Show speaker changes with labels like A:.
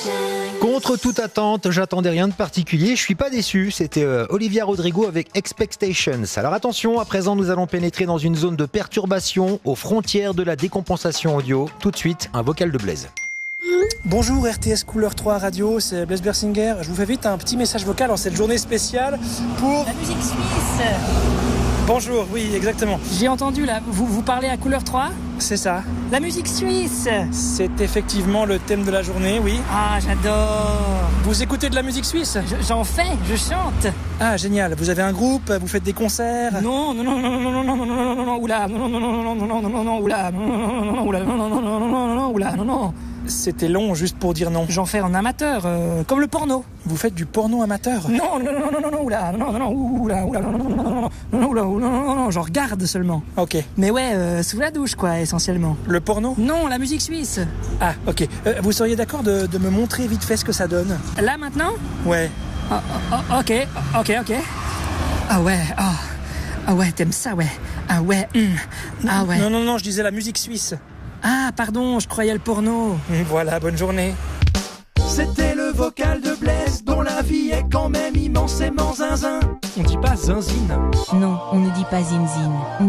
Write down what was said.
A: Contre toute attente, j'attendais rien de particulier, je suis pas déçu, c'était Olivia Rodrigo avec Expectations. Alors attention, à présent nous allons pénétrer dans une zone de perturbation aux frontières de la décompensation audio. Tout de suite, un vocal de Blaise.
B: Bonjour RTS Couleur 3 Radio, c'est Blaise Bersinger. Je vous fais vite un petit message vocal en cette journée spéciale pour...
C: La musique suisse.
B: Bonjour, oui, exactement.
C: J'ai entendu là, vous parlez à Couleur 3 ?
B: C'est ça.
C: La musique suisse.
B: C'est effectivement le thème de la journée, oui.
C: Ah, j'adore.
B: Vous écoutez de la musique suisse ?
C: J'en fais, je chante.
B: Ah, génial. Vous avez un groupe, vous faites des concerts ?
C: Non, oula, oula, oula.
B: C'était long juste pour dire non.
C: J'en fais en amateur, comme le porno.
B: Vous faites du porno amateur ?
C: Non, j'en regarde seulement.
B: Ok.
C: Mais ouais, sous la douche quoi, essentiellement.
B: Le porno ?
C: Non, la musique suisse.
B: Ah, ok. Vous seriez d'accord de me montrer vite fait ce que ça donne ?
C: Là maintenant ?
B: Ouais.
C: Ok. Ah ouais, t'aimes ça, ouais. Ah ouais, ah ouais.
B: Non, je disais la musique suisse.
C: Ah, pardon, je croyais le porno.
B: Voilà, bonne journée.
D: C'était le vocal de Blaise, dont la vie est quand même immensément zinzin.
B: On dit pas zinzine.
E: Non, on ne dit pas zinzine.